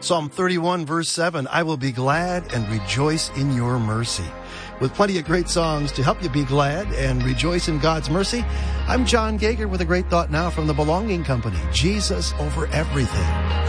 Psalm 31, verse 7, I will be glad and rejoice in your mercy. With plenty of great songs to help you be glad and rejoice in God's mercy, I'm John Gager with a great thought now from the Belonging Company, Jesus over everything.